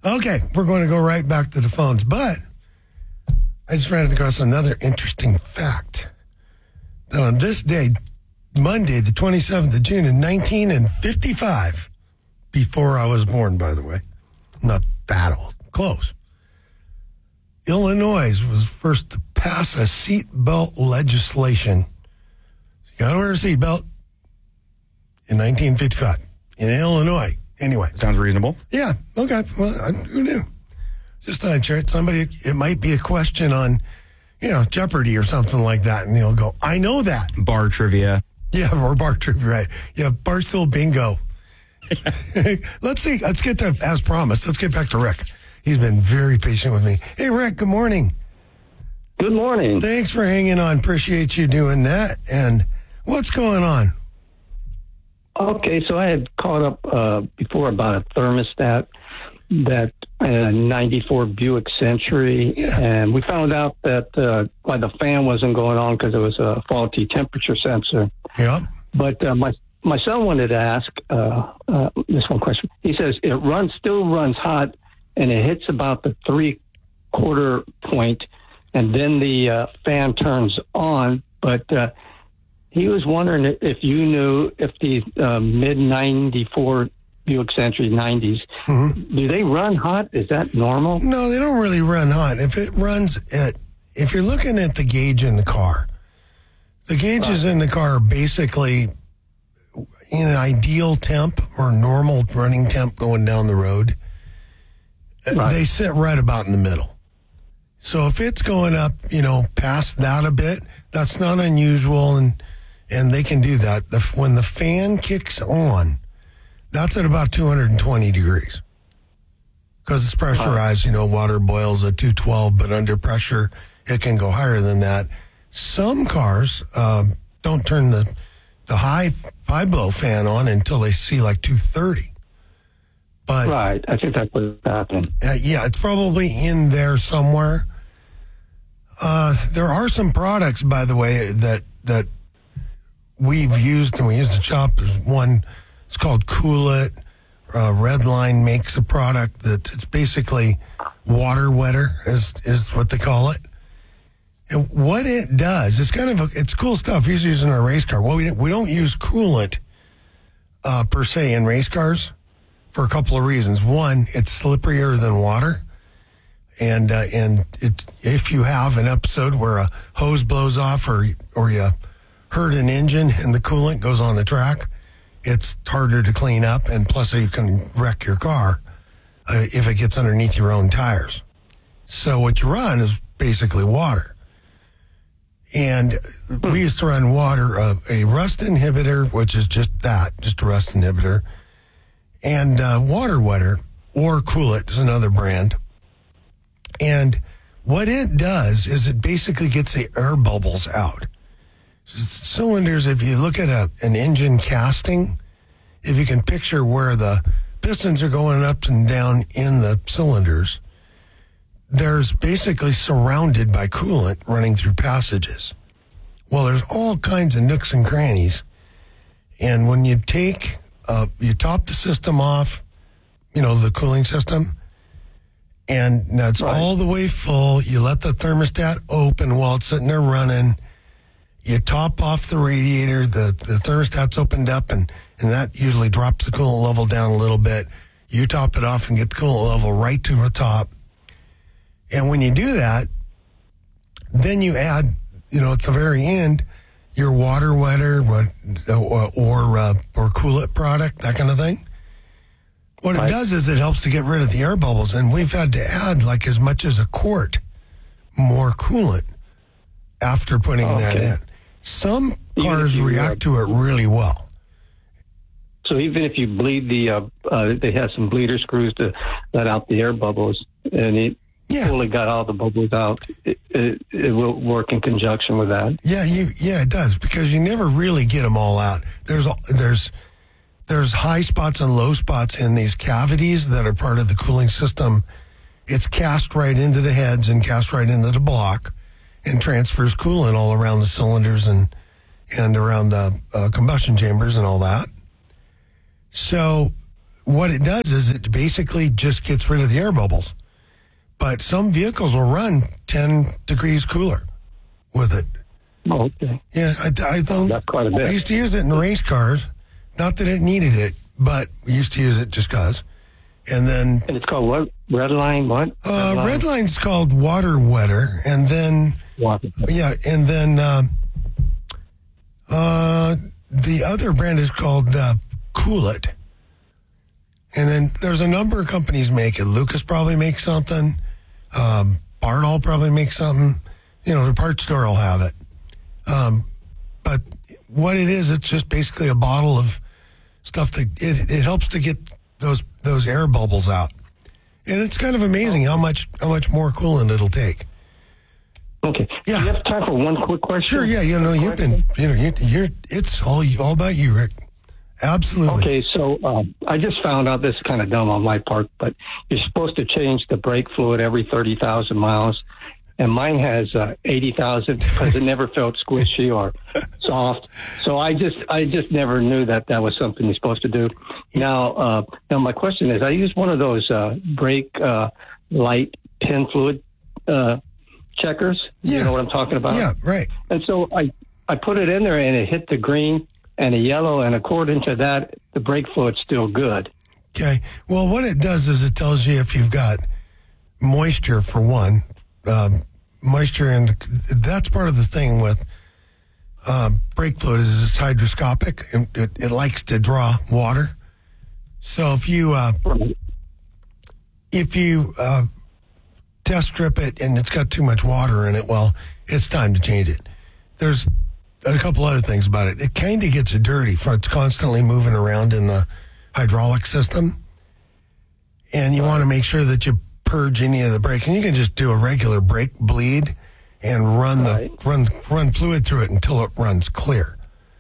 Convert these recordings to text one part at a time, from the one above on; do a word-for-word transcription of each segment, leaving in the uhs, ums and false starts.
Okay, we're going to go right back to the phones, but I just ran across another interesting fact that on this day, Monday, the twenty-seventh of June in nineteen fifty-five, before I was born, by the way, not that old, close, Illinois was first to pass a seatbelt legislation. You got to wear a seatbelt in nineteen fifty-five in Illinois. Anyway. Sounds reasonable. Yeah, okay. Well, I, who knew? Just thought I'd share it. Somebody, it might be a question on, you know, Jeopardy or something like that, and you'll go, I know that. Bar trivia. Yeah, or bar trivia, right. Yeah, Barstool bingo. Let's see. Let's get to, as promised, let's get back to Rick. He's been very patient with me. Hey, Rick, good morning. Good morning. Thanks for hanging on. Appreciate you doing that. And what's going on? Okay, so I had caught up uh, before about a thermostat, that uh, ninety-four Buick Century, Yeah. and we found out that uh, why the fan wasn't going on because it was a faulty temperature sensor. Yeah. But uh, my my son wanted to ask uh, uh, this one question. He says it runs still runs hot, and it hits about the three quarter point, and then the uh, fan turns on. But uh, he was wondering if you knew if the uh, mid ninety-four Buick Century nineties, Mm-hmm. do they run hot? Is that normal? No, they don't really run hot. If it runs at, if you're looking at the gauge in the car, the gauges in the car are basically in an ideal temp or normal running temp going down the road. Right. They sit right about in the middle. So if it's going up, you know, past that a bit, that's not unusual, and and they can do that. The, when the fan kicks on, that's at about two hundred twenty degrees. Because it's pressurized, you know, water boils at two twelve, but under pressure, it can go higher than that. Some cars um, don't turn the, the high, high blow fan on until they see like two thirty. But Right. I think that's what happened. uh, yeah, it's probably in there somewhere. Uh, there are some products, by the way, that that we've used and we use to shop. There's one, it's called Cool It. Uh, Redline makes a product that it's basically water wetter, is is what they call it. And what it does, it's kind of a, it's cool stuff. He's using a race car. Well, we we don't use coolant uh, per se in race cars for a couple of reasons. One, it's slipperier than water. And uh, and it, if you have an episode where a hose blows off or or you hurt an engine and the coolant goes on the track, it's harder to clean up, and plus you can wreck your car uh, if it gets underneath your own tires. So what you run is basically water. And we used to run water, uh, a rust inhibitor, which is just that, just a rust inhibitor, and uh, water wetter, or Cool It is another brand. And what it does is it basically gets the air bubbles out. Cylinders, if you look at a, an engine casting, if you can picture where the pistons are going up and down in the cylinders, there's basically surrounded by coolant running through passages. Well, there's all kinds of nooks and crannies. And when you take, uh, you top the system off, you know, the cooling system, and now it's Right. all the way full. You let the thermostat open while it's sitting there running. You top off the radiator, the, the thermostat's opened up, and, and that usually drops the coolant level down a little bit. You top it off and get the coolant level right to the top. And when you do that, then you add, you know, at the very end, your water wetter what, or or, uh, or Cool It product, that kind of thing. What Right. it does is it helps to get rid of the air bubbles, and we've had to add like as much as a quart more coolant after putting that Okay. in. Some Even cars if you, react uh, to it really well. So even if you bleed the, uh, uh, they have some bleeder screws to let out the air bubbles, and it Yeah. fully got all the bubbles out, it, it, it will work in conjunction with that. Yeah, you yeah, it does, because you never really get them all out. There's there's there's high spots and low spots in these cavities that are part of the cooling system. It's cast right into the heads and cast right into the block, and transfers coolant all around the cylinders and and around the uh, combustion chambers and all that. So what it does is it basically just gets rid of the air bubbles. But some vehicles will run ten degrees cooler with it. Oh, okay. Yeah, I, I don't. That's quite a bit. I used to use it in race cars. Not that it needed it, but we used to use it just cause. And then And it's called what? Redline what? uh, Redline's called Water Wetter, and then Water. yeah, and then um, uh, the other brand is called uh, Cool It. And then there's a number of companies make it. Lucas probably makes something. Um, Bardall probably makes something. You know, the parts store will have it. Um, but what it is, it's just basically a bottle of stuff that it, it helps to get those those air bubbles out. And it's kind of amazing how much how much more coolant it'll take. Okay. Yeah. Do you have time for one quick question? Sure, yeah, you know, you've been, you know, you, you're, it's all all about you, Rick. Absolutely. Okay, so um, I just found out, this is kind of dumb on my part, but you're supposed to change the brake fluid every thirty thousand miles. And mine has uh, eighty thousand because it never felt squishy or soft. So I just I just never knew that that was something you're supposed to do. Now, uh, now my question is, I use one of those uh, brake uh, light pin fluid uh, checkers. Yeah. You know what I'm talking about? Yeah, right. And so I, I put it in there and it hit the green and a yellow, and according to that, the brake fluid's still good. Okay. Well, what it does is it tells you if you've got moisture, for one. Um, moisture, and that's part of the thing with uh, brake fluid is it's hydroscopic, and it, it likes to draw water. So if you uh, if you uh, test strip it and it's got too much water in it, well, it's time to change it. There's a couple other things about it. It kind of gets dirty, for it's constantly moving around in the hydraulic system, and you want to make sure that you purge any of the brake, and you can just do a regular brake bleed and run Right. the run run fluid through it until it runs clear.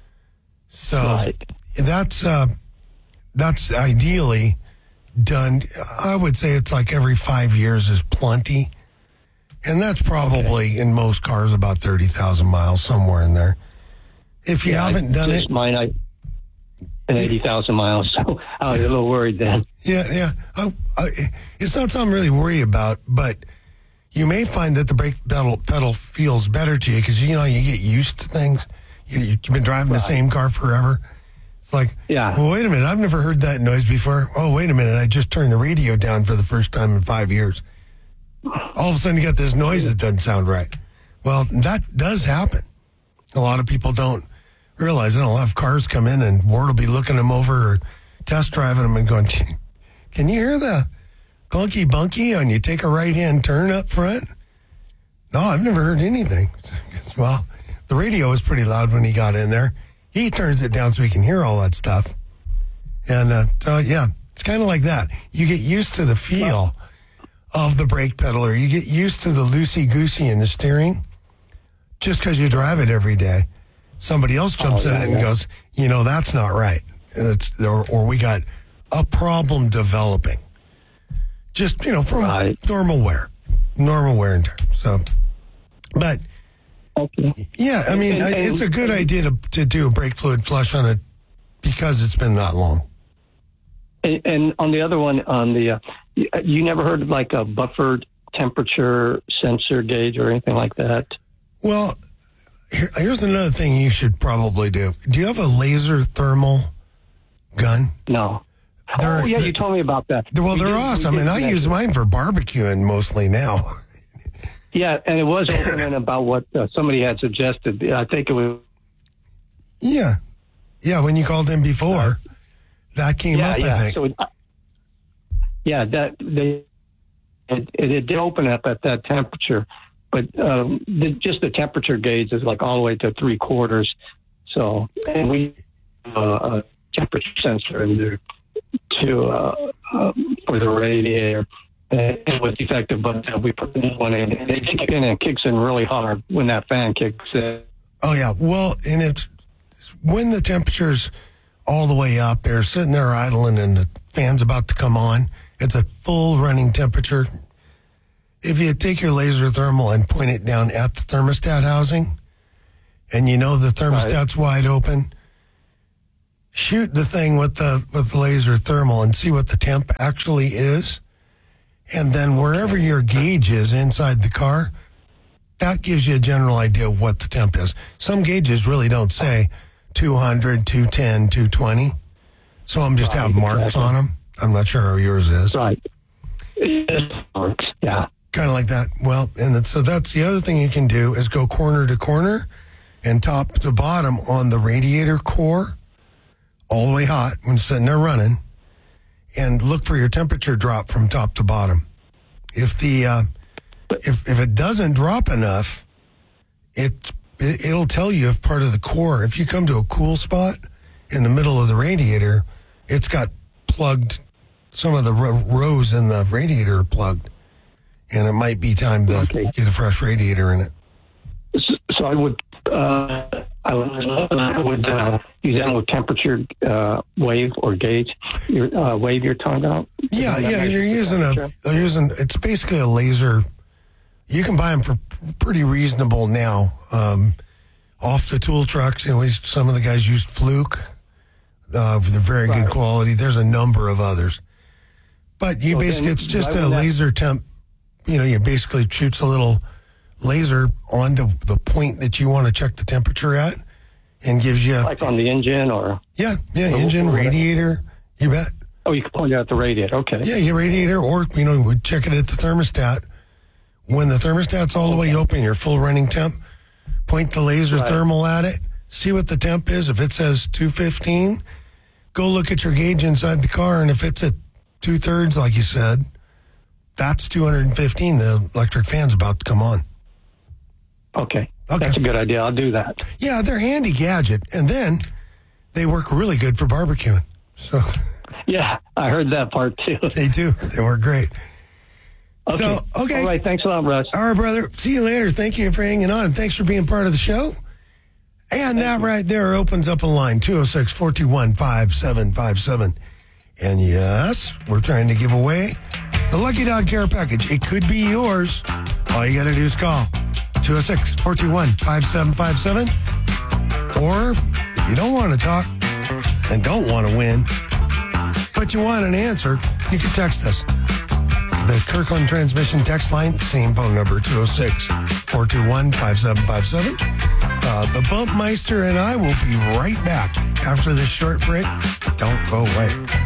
So Right. that's uh, that's ideally done. I would say it's like every five years is plenty, and that's probably in most cars about thirty thousand miles, somewhere in there. If you Yeah, haven't I, done just it, mine, I and eighty thousand miles. So I was a little worried then. yeah, yeah, I, I, it's not something I'm really worried about, but you may find that the brake pedal pedal feels better to you because you know you get used to things. You, you've been driving the Right. same car forever. It's like, Yeah. well, wait a minute, I've never heard that noise before. Oh, wait a minute, I just turned the radio down for the first time in five years. All of a sudden, you got this noise that doesn't sound right. Well, that does happen. A lot of people don't realize it. A lot of cars come in and Ward will be looking them over or test driving them and going, can you hear the clunky bunky when you take a right-hand turn up front? No, I've never heard anything. Well, the radio was pretty loud when he got in there. He turns it down so he can hear all that stuff. And uh, so, yeah, it's kind of like that. You get used to the feel of the brake pedal, or you get used to the loosey-goosey in the steering just because you drive it every day. Somebody else jumps Oh, in yeah, it and yeah. goes, you know, that's not right. And it's, or, or we got a problem developing. Just, you know, from Right. normal wear, normal wear and tear. So, but Okay. yeah, I mean, And- and- it's a good idea to, to do a brake fluid flush on it because it's been that long. And, and on the other one, on the, uh, you, you never heard of like a buffered temperature sensor gauge or anything like that? Well, here, here's another thing you should probably do. Do you have a laser thermal gun? No. They're- oh, yeah, you told me about that. Well, We they're did- we awesome, did and I connect. use mine for barbecuing mostly now. Yeah, and it was opening about what uh, somebody had suggested. I think it was. Yeah. Yeah, when you called in before, that came Yeah, up, yeah. I think. So, it, yeah, that they it, it, it did open up at that temperature, but um, the, just the temperature gauge is like all the way to three quarters. So, and we uh, a temperature sensor in there to uh, um, for the radiator. And it was defective, but uh, we put this one in, and it kicks in and kicks in really hard when that fan kicks in. Oh, yeah. Well, and it's when the temperature's all the way up, they're sitting there idling and the fan's about to come on. It's a full running temperature. If you take your laser thermal and point it down at the thermostat housing, and you know the thermostat's wide open, shoot the thing with the with the laser thermal and see what the temp actually is. And then wherever your gauge is inside the car, that gives you a general idea of what the temp is. Some gauges really don't say two hundred, two ten, two twenty. Some of them just Right, have marks exactly. on them. I'm not sure how yours is. Right. It works. Yeah. Kind of like that. Well, and then, so that's the other thing you can do is go corner to corner and top to bottom on the radiator core, all the way hot when it's sitting there running, and look for your temperature drop from top to bottom. If the uh, if if it doesn't drop enough, it, it it'll tell you if part of the core. If you come to a cool spot in the middle of the radiator, it's got plugged. Some of the ro- rows in the radiator are plugged, and it might be time to Okay. get a fresh radiator in it. So, so I would, uh, I would, I would uh, use animal temperature uh, wave or gauge. Your uh, wave you're talking about. Yeah, Is that yeah, measure you're the using a, temperature? they're using, it's basically a laser. You can buy them for pretty reasonable now. Um, off the tool trucks, you know, we- some of the guys used Fluke. Uh, they're very Right. good quality. There's a number of others. But you Well, basically, then it's just why a would that- laser temp. You know, you basically shoots a little laser onto the point that you want to check the temperature at and gives you, Like on the engine or, yeah, yeah, Or engine, whatever. radiator, you bet. oh, you can point it out the radiator. Okay. Yeah, your radiator, or, you know, we check it at the thermostat. When the thermostat's all the way open, your full running temp, point the laser Right. thermal at it, see what the temp is. If it says two fifteen, go look at your gauge inside the car, and if it's at two-thirds, like you said, that's two hundred fifteen. The electric fan's about to come on. Okay. Okay. That's a good idea. I'll do that. Yeah, they're handy gadget, and then they work really good for barbecuing. So Yeah, I heard that part too. they do. They work great. Okay. So, okay. All right. Thanks a lot, Russ. All right, brother. See you later. Thank you for hanging on, and thanks for being part of the show. And that right there opens up a line, two oh six, four two one, five seven five seven. And yes, we're trying to give away the Lucky Dog Care Package. It could be yours. All you got to do is call two oh six, four two one, five seven five seven. Or if you don't want to talk and don't want to win, but you want an answer, you can text us. The Kirkland Transmission text line, same phone number, two oh six, four two one, five seven five seven. Uh, the Bumpmeister and I will be right back after this short break. Don't go away.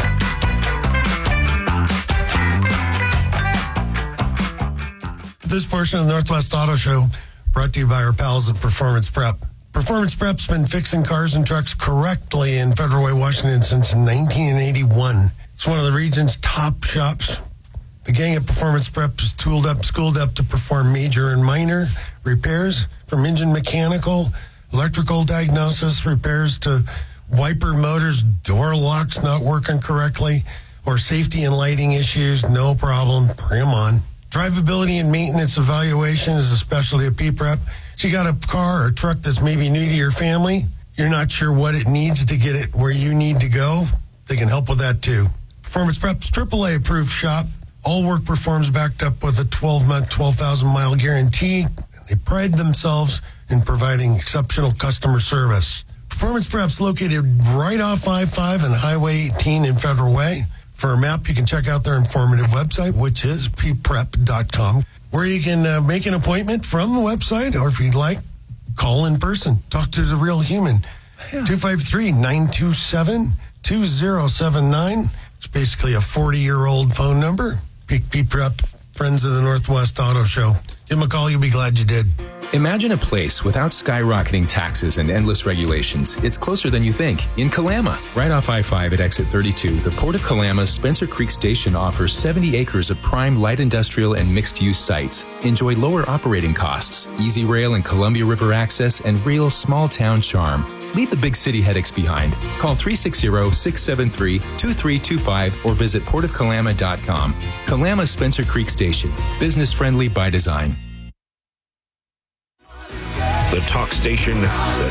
This portion of the Northwest Auto Show brought to you by our pals at Performance Prep. Performance Prep's been fixing cars and trucks correctly in Federal Way, Washington since nineteen eighty-one. It's one of the region's top shops. The gang at Performance Prep is tooled up, schooled up to perform major and minor repairs from engine mechanical, electrical diagnosis, repairs to wiper motors, door locks not working correctly, or safety and lighting issues. No problem. Bring them on. Drivability and maintenance evaluation is a specialty at P-Prep. So you got a car or a truck that's maybe new to your family, you're not sure what it needs to get it where you need to go, they can help with that too. Performance Prep's triple A approved shop. All work performs backed up with a twelve-month, twelve thousand mile guarantee. They pride themselves in providing exceptional customer service. Performance Prep's located right off I five and Highway eighteen in Federal Way. For a map, you can check out their informative website, which is p prep dot com, where you can uh, make an appointment from the website, or if you'd like, call in person. Talk to the real human. two five three, nine two seven, two zero seven nine. It's basically a forty-year-old phone number. Peak P-Prep, friends of the Northwest Auto Show. Give them a call. You'll be glad you did. Imagine a place without skyrocketing taxes and endless regulations. It's closer than you think. In Kalama, right off I five at exit thirty-two, the Port of Kalama's Spencer Creek Station offers seventy acres of prime light industrial and mixed-use sites. Enjoy lower operating costs, easy rail and Columbia River access, and real small-town charm. Leave the big city headaches behind. Call three six zero, six seven three, two three two five or visit port of kalama dot com. Kalama Spencer Creek Station. Business-friendly by design. The talk station